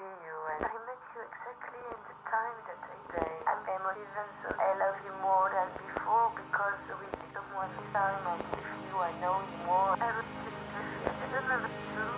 see you, and I met you exactly in the time that I say I'm emotive, and so I love you more than before because we become one time. And with you, I know you more. I respect you. I don't know.